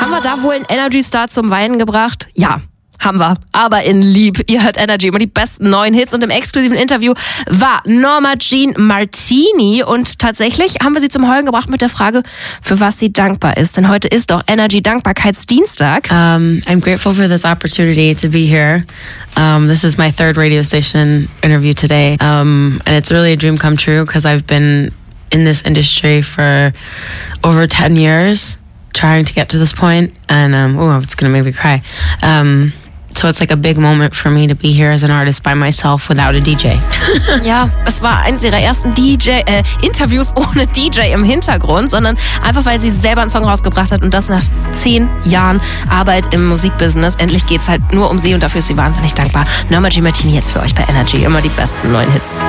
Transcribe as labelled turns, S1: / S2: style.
S1: Haben wir da wohl einen Energy-Star zum Weinen gebracht? Ja. Haben wir, aber in lieb. Ihr hört Energy, immer die besten neuen Hits. Und im exklusiven Interview war Norma Jean Martini. Und tatsächlich haben wir sie zum Heulen gebracht mit der Frage, für was sie dankbar ist. Denn heute ist doch Energy Dankbarkeitsdienstag.
S2: I'm grateful for this opportunity to be here. This is my third radio station interview today. And it's really a dream come true because I've been in this industry for over 10 years trying to get to this point. And, it's going to make me cry. So it's like a big moment for me to be here as an artist by myself without a DJ.
S1: Ja, es war eines ihrer ersten Interviews ohne DJ im Hintergrund, sondern einfach, weil sie selber einen Song rausgebracht hat und das nach 10 Jahren Arbeit im Musikbusiness. Endlich geht's halt nur um sie und dafür ist sie wahnsinnig dankbar. Norma Jean Martini jetzt für euch bei Energy. Immer die besten neuen Hits.